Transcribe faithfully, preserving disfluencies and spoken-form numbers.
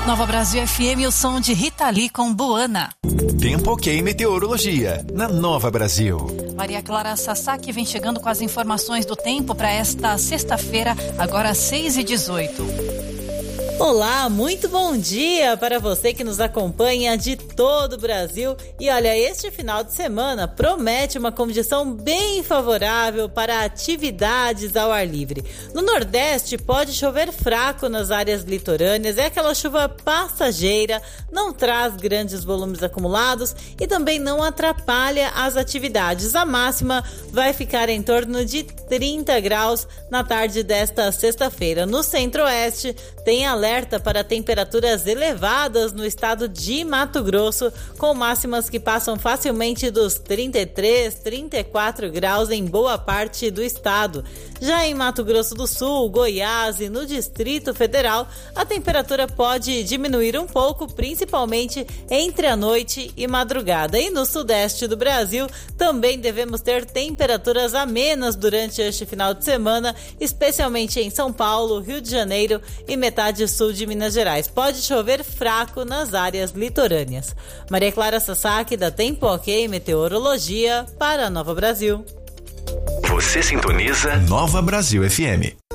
Nova Brasil F M, o som de Rita Lee com Buana. Tempo ok meteorologia, na Nova Brasil. Maria Clara Sasaki vem chegando com as informações do tempo para esta sexta-feira, agora seis e dezoito. Olá, muito bom dia para você que nos acompanha de todo o Brasil. E olha, este final de semana promete uma condição bem favorável para atividades ao ar livre. No Nordeste pode chover fraco nas áreas litorâneas, é aquela chuva passageira, não traz grandes volumes acumulados e também não atrapalha as atividades. A máxima vai ficar em torno de trinta graus na tarde desta sexta-feira. No Centro-Oeste tem alerta alerta para temperaturas elevadas no estado de Mato Grosso, com máximas que passam facilmente dos trinta e três, trinta e quatro graus em boa parte do estado. Já em Mato Grosso do Sul, Goiás e no Distrito Federal, a temperatura pode diminuir um pouco, principalmente entre a noite e madrugada. E no sudeste do Brasil, também devemos ter temperaturas amenas durante este final de semana, especialmente em São Paulo, Rio de Janeiro e metade sul de Minas Gerais. Pode chover fraco nas áreas litorâneas. Maria Clara Sasaki, da Tempo Ok Meteorologia, para a Nova Brasil. Você sintoniza Nova Brasil F M.